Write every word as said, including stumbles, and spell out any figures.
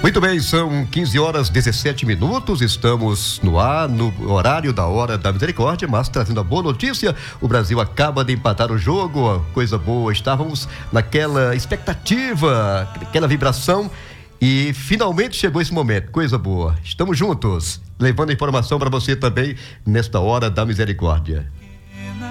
Muito bem, são quinze horas dezessete minutos, estamos no ar, no horário da Hora da Misericórdia, mas trazendo a boa notícia, o Brasil acaba de empatar o jogo, coisa boa, estávamos naquela expectativa, aquela vibração e finalmente chegou esse momento, coisa boa, estamos juntos, levando a informação para você também nesta Hora da Misericórdia.